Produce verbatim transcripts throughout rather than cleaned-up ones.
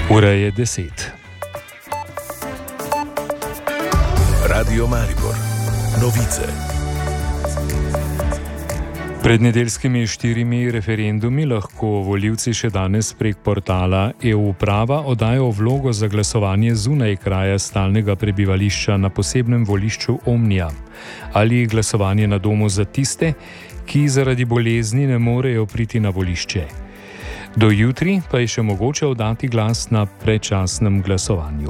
Ura je deset. Radio Maribor. Novice. Pred nedeljskimi štirimi referendumi lahko volivci še danes prek portala e-uprava oddajo vlogo za glasovanje zunaj kraja stalnega prebivališča na posebnem volišču Omnija ali glasovanje na domu za tiste, ki zaradi bolezni ne morejo priti na volišče. Do jutri pa je še mogoče oddati glas na predčasnem glasovanju.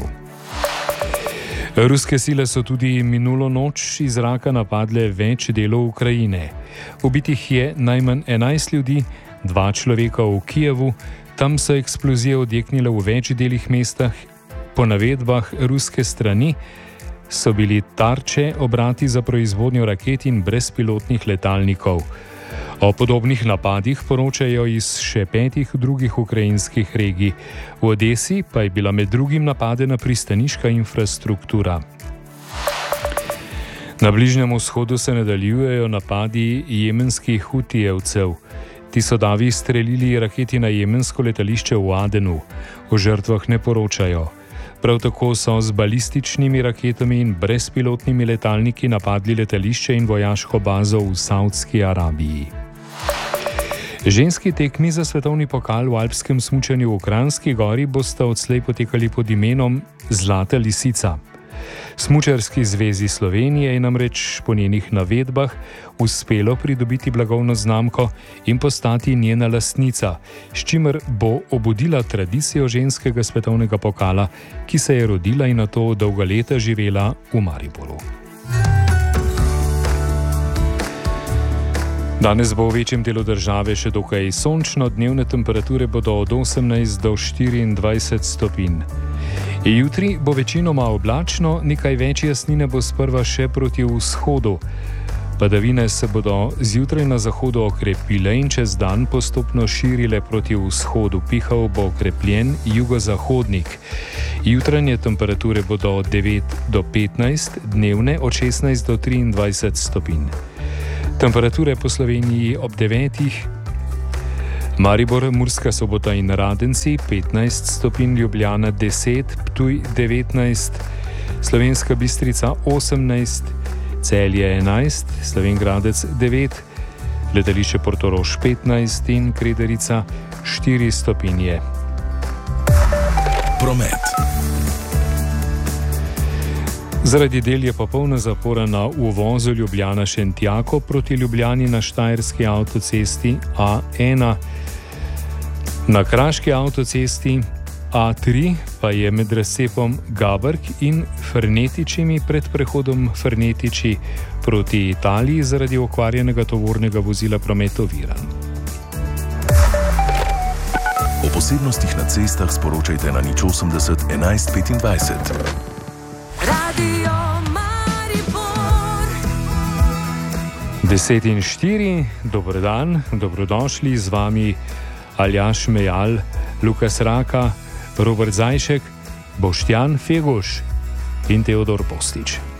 Ruske sile so tudi minulo noč iz zraka napadle več delov Ukrajine. Ubitih je najmanj enajst ljudi, dva človeka v Kijevu, tam so eksplozije odjeknile v več delih mesta. Po navedbah ruske strani so bili tarče obrati za proizvodnjo raket in brezpilotnih letalnikov. O podobnih napadih poročajo iz še petih drugih ukrajinskih regij. V Odesi pa je bila med drugim napadena pristaniška infrastruktura. Na Bližnjem vzhodu se nadaljujejo napadi jemenskih hutijevcev. Ti so davi strelili raketi na jemensko letališče v Adenu. O žrtvah ne poročajo. Prav tako so z balističnimi raketami in brezpilotnimi letalniki napadli letališče in vojaško bazo v Saudski Arabiji. Ženski tekmi za svetovni pokal v alpskem smučanju v Kranjski Gori bosta odslej potekali pod imenom Zlata lisica. Smučarski zvezi Slovenije je namreč po njenih navedbah uspelo pridobiti blagovno znamko in postati njena lastnica, s čimer bo obudila tradicijo ženskega svetovnega pokala, ki se je rodila in nato dolga leta živela v Mariboru. Danes bo v večjem delu države še dokaj sončno, dnevne temperature bodo od osemnajst do štiriindvajset stopinj. Jutri bo večinoma oblačno, nekaj več jasnine bo sprva še proti vzhodu. Padavine se bodo zjutraj na zahodu okrepile in čez dan postopno širile proti vzhodu. Pihal bo okrepljen jugozahodnik. Jutranje temperature bodo od devet do petnajst, dnevne od šestnajst do triindvajset stopinj. Temperature po Sloveniji ob devetih. Maribor, Murska Sobota in Radenci petnajst stopinj, Ljubljana deset, Ptuj devetnajst, Slovenska Bistrica osemnajst, Celje enajst, Slovenj Gradec devet, letališče Portorož petnajst in Krederica štiri stopinje. Promet. Zaradi del je popolna zapora na uvozu Ljubljana-Šentjako proti Ljubljani na štajerski avtocesti A ena. Na kraški avtocesti A tri pa je med razcepom Gabrk in Fernetičimi pred prehodom Fernetiči proti Italiji zaradi okvarjenega tovornega vozila promet oviran. O posebnostih na cestah sporočajte na nič osemdeset enajst petindvajset. deset in štiri, dober dan, dobrodošli, z vami Aljaž Mejal, Lukas Raka, Robert Zajšek, Boštjan Feguš in Teodor Postič.